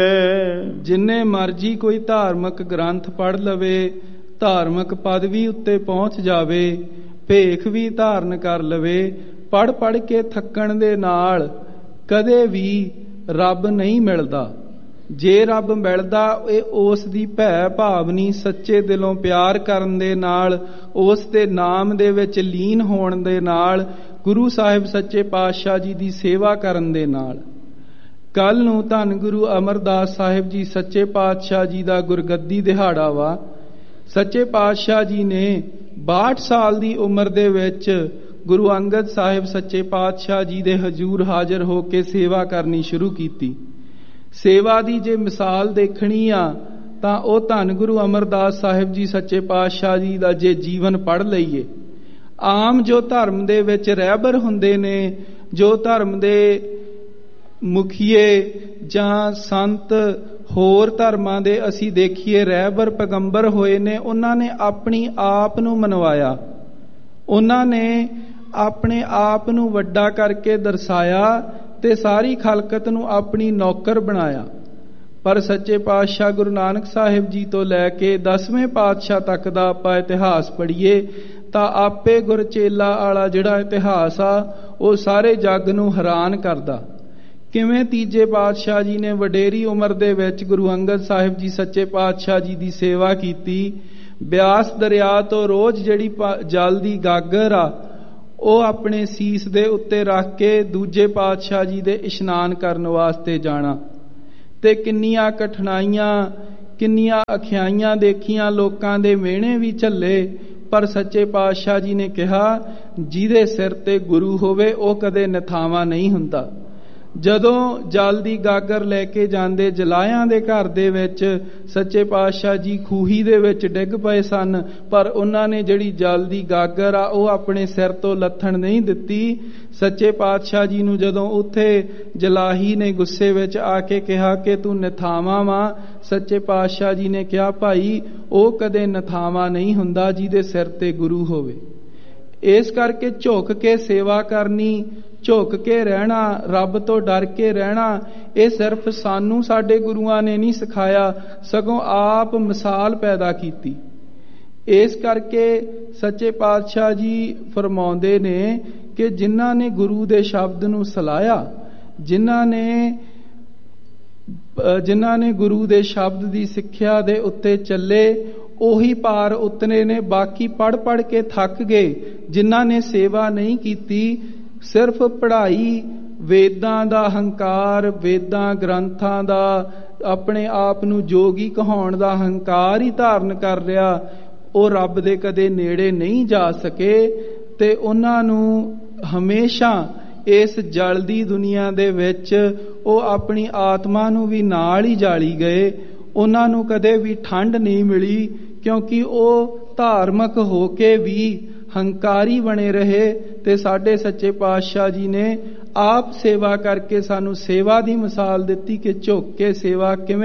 ਜਿੰਨੇ ਮਰਜੀ ਕੋਈ ਧਾਰਮਿਕ ਗ੍ਰੰਥ ਪੜ੍ਹ ਲਵੇ, ਧਾਰਮਿਕ ਪਦਵੀ ਉੱਤੇ ਪਹੁੰਚ ਜਾਵੇ, ਭੇਖ ਵੀ ਧਾਰਨ ਕਰ ਲਵੇ, ਪੜ੍ਹ ਪੜ੍ਹ ਕੇ ਥੱਕਣ ਦੇ ਨਾਲ ਕਦੇ ਵੀ ਰੱਬ ਨਹੀਂ ਮਿਲਦਾ। ਜੇ ਰੱਬ ਮਿਲਦਾ ਇਹ ਉਸ ਦੀ ਭੈ ਭਾਵਨੀ ਸੱਚੇ ਦਿਲੋਂ ਪਿਆਰ ਕਰਨ ਦੇ ਨਾਲ, ਉਸ ਦੇ ਨਾਮ ਦੇ ਵਿੱਚ ਲੀਨ ਹੋਣ ਦੇ ਨਾਲ, ਗੁਰੂ ਸਾਹਿਬ ਸੱਚੇ ਪਾਤਸ਼ਾਹ ਜੀ ਦੀ ਸੇਵਾ ਕਰਨ ਦੇ ਨਾਲ। ਕੱਲ ਨੂੰ ਧੰਨ ਗੁਰੂ ਅਮਰਦਾਸ ਸਾਹਿਬ ਜੀ ਸੱਚੇ ਪਾਤਸ਼ਾਹ ਜੀ ਦਾ ਗੁਰਗੱਦੀ ਦਿਹਾੜਾ ਵਾ। ਸੱਚੇ ਪਾਤਸ਼ਾਹ ਜੀ ਨੇ 62 ਸਾਲ ਦੀ ਉਮਰ ਦੇ ਵਿੱਚ ਗੁਰੂ ਅੰਗਦ ਸਾਹਿਬ ਸੱਚੇ ਪਾਤਸ਼ਾਹ ਜੀ ਦੇ ਹਜ਼ੂਰ ਹਾਜ਼ਰ ਹੋ ਕੇ ਸੇਵਾ ਕਰਨੀ ਸ਼ੁਰੂ ਕੀਤੀ। ਸੇਵਾ ਦੀ ਜੇ ਮਿਸਾਲ ਦੇਖਣੀ ਆ ਤਾਂ ਉਹ ਧੰਨ ਗੁਰੂ ਅਮਰਦਾਸ ਸਾਹਿਬ ਜੀ ਸੱਚੇ ਪਾਤਸ਼ਾਹ ਜੀ ਦਾ ਜੇ ਜੀਵਨ ਪੜ੍ਹ ਲਈਏ। ਆਮ ਜੋ ਧਰਮ ਦੇ ਵਿੱਚ ਰਹਿਬਰ ਹੁੰਦੇ ਨੇ, ਜੋ ਧਰਮ ਦੇ ਮੁਖੀਏ ਜਾਂ ਸੰਤ ਹੋਰ ਧਰਮਾਂ ਦੇ ਅਸੀਂ ਦੇਖੀਏ ਰਹਿਬਰ ਪੈਗੰਬਰ ਹੋਏ ਨੇ, ਉਹਨਾਂ ਨੇ ਆਪਣੀ ਆਪ ਨੂੰ ਮਨਵਾਇਆ, ਉਹਨਾਂ ਨੇ ਆਪਣੇ ਆਪ ਨੂੰ ਵੱਡਾ ਕਰਕੇ ਦਰਸਾਇਆ ਤੇ ਸਾਰੀ ਖਲਕਤ ਨੂੰ ਆਪਣੀ ਨੌਕਰ ਬਣਾਇਆ। ਪਰ ਸੱਚੇ ਪਾਤਸ਼ਾਹ ਗੁਰੂ ਨਾਨਕ ਸਾਹਿਬ ਜੀ ਤੋਂ ਲੈ ਕੇ 10ਵੇਂ ਪਾਤਸ਼ਾਹ ਤੱਕ ਦਾ ਆਪਾਂ ਇਤਿਹਾਸ ਪੜ੍ਹੀਏ ਤਾਂ ਆਪੇ ਗੁਰਚੇਲਾ ਵਾਲਾ ਜਿਹੜਾ ਇਤਿਹਾਸ ਆ ਉਹ ਸਾਰੇ ਜੱਗ ਨੂੰ ਹੈਰਾਨ ਕਰਦਾ। ਕਿਵੇਂ ਤੀਜੇ ਪਾਤਸ਼ਾਹ ਜੀ ਨੇ ਵਡੇਰੀ ਉਮਰ ਦੇ ਵਿੱਚ ਗੁਰੂ ਅੰਗਦ ਸਾਹਿਬ ਜੀ ਸੱਚੇ ਪਾਤਸ਼ਾਹ ਜੀ ਦੀ ਸੇਵਾ ਕੀਤੀ। ਬਿਆਸ ਦਰਿਆ ਤੋਂ ਰੋਜ਼ ਜਿਹੜੀ ਜਲ ਦੀ ਗਾਗਰ ਆ ਉਹ ਆਪਣੇ ਸੀਸ ਦੇ ਉੱਤੇ ਰੱਖ ਕੇ ਦੂਜੇ ਪਾਤਸ਼ਾਹ ਜੀ ਦੇ ਇਸ਼ਨਾਨ ਕਰਨ ਵਾਸਤੇ ਜਾਣਾ, ਤੇ ਕਿੰਨੀਆਂ ਕਠਿਨਾਈਆਂ, ਕਿੰਨੀਆਂ ਅਖਿਆਈਆਂ ਦੇਖੀਆਂ, ਲੋਕਾਂ ਦੇ ਮਿਹਣੇ ਵੀ ਝੱਲੇ। ਪਰ ਸੱਚੇ ਪਾਤਸ਼ਾਹ ਜੀ ਨੇ ਕਿਹਾ ਜਿਹਦੇ ਸਿਰ ਤੇ ਗੁਰੂ ਹੋਵੇ ਉਹ ਕਦੇ ਨਿਥਾਵਾਂ ਨਹੀਂ ਹੁੰਦਾ। ਜਦੋਂ ਜਲ ਦੀ ਗਾਗਰ ਲੈ ਕੇ ਜਾਂਦੇ ਜਲਾਇਆਂ ਦੇ ਘਰ ਦੇ ਵਿੱਚ ਸੱਚੇ ਪਾਤਸ਼ਾਹ ਜੀ ਖੂਹੀ ਦੇ ਵਿੱਚ ਡਿੱਗ ਪਏ ਸਨ, ਪਰ ਉਹਨਾਂ ਨੇ ਜਿਹੜੀ ਜਲ ਦੀ ਗਾਗਰ ਆ ਉਹ ਆਪਣੇ ਸਿਰ ਤੋਂ ਲੱਥਣ ਨਹੀਂ ਦਿੱਤੀ। ਸੱਚੇ ਪਾਤਸ਼ਾਹ ਜੀ ਨੂੰ ਜਦੋਂ ਉੱਥੇ ਜਲਾਹੀ ਨੇ ਗੁੱਸੇ ਵਿੱਚ ਆ ਕੇ ਕਿਹਾ ਕਿ ਤੂੰ ਨਿਥਾਵਾਂ ਵਾਂ, ਸੱਚੇ ਪਾਤਸ਼ਾਹ ਜੀ ਨੇ ਕਿਹਾ ਭਾਈ ਉਹ ਕਦੇ ਨਿਥਾਵਾਂ ਨਹੀਂ ਹੁੰਦਾ ਜਿਹਦੇ ਸਿਰ ਤੇ ਗੁਰੂ ਹੋਵੇ। ਇਸ ਕਰਕੇ ਝੁਕ ਕੇ ਸੇਵਾ ਕਰਨੀ, ਝੁਕ ਕੇ ਰਹਿਣਾ, ਰੱਬ ਤੋਂ ਡਰ ਕੇ ਰਹਿਣਾ, ਇਹ ਸਿਰਫ ਸਾਨੂੰ ਸਾਡੇ ਗੁਰੂਆਂ ਨੇ ਨਹੀਂ ਸਿਖਾਇਆ, ਸਗੋਂ ਆਪ ਮਿਸਾਲ ਪੈਦਾ ਕੀਤੀ। ਇਸ ਕਰਕੇ ਸੱਚੇ ਪਾਤਸ਼ਾਹ ਜੀ ਫਰਮਾਉਂਦੇ ਨੇ ਕਿ ਜਿਨ੍ਹਾਂ ਨੇ ਗੁਰੂ ਦੇ ਸ਼ਬਦ ਨੂੰ ਸਲਾਹਿਆ, ਜਿਨ੍ਹਾਂ ਨੇ ਗੁਰੂ ਦੇ ਸ਼ਬਦ ਦੀ ਸਿੱਖਿਆ ਦੇ ਉੱਤੇ ਚੱਲੇ, ਉਹੀ ਪਾਰ ਉਤਰੇ ਨੇ। ਬਾਕੀ ਪੜ੍ਹ ਪੜ੍ਹ ਕੇ ਥੱਕ ਗਏ। ਜਿਨ੍ਹਾਂ ਨੇ ਸੇਵਾ ਨਹੀਂ ਕੀਤੀ, ਸਿਰਫ ਪੜ੍ਹਾਈ, ਵੇਦਾਂ ਦਾ ਹੰਕਾਰ, ਵੇਦਾਂ ਗ੍ਰੰਥਾਂ ਦਾ ਆਪਣੇ ਆਪ ਨੂੰ ਜੋਗੀ ਕਹਾਉਣ ਦਾ ਹੰਕਾਰ ਹੀ ਧਾਰਨ ਕਰ ਲਿਆ, ਉਹ ਰੱਬ ਦੇ ਕਦੇ ਨੇੜੇ ਨਹੀਂ ਜਾ ਸਕੇ। ਤੇ ਉਹਨਾਂ ਨੂੰ ਹਮੇਸ਼ਾ ਇਸ ਜਲਦੀ ਦੁਨੀਆ ਦੇ ਵਿੱਚ ਉਹ ਆਪਣੀ ਆਤਮਾ ਨੂੰ ਵੀ ਨਾਲ ਹੀ ਜਾਲੀ ਗਏ। ਉਹਨਾਂ ਨੂੰ ਕਦੇ ਵੀ ਠੰਡ ਨਹੀਂ ਮਿਲੀ, ਕਿਉਂਕਿ ਉਹ ਧਾਰਮਿਕ ਹੋ ਕੇ ਵੀ ਹੰਕਾਰੀ ਬਣੇ ਰਹੇ। ਤੇ ਸਾਡੇ ਸੱਚੇ ਪਾਤਸ਼ਾਹ ਜੀ ਨੇ ਆਪ ਸੇਵਾ ਕਰਕੇ ਸਾਨੂੰ ਸੇਵਾ ਦੀ ਮਿਸਾਲ ਦਿੱਤੀ ਕਿ ਝੁੱਕ ਕੇ ਸੇਵਾ ਕਿਵੇਂ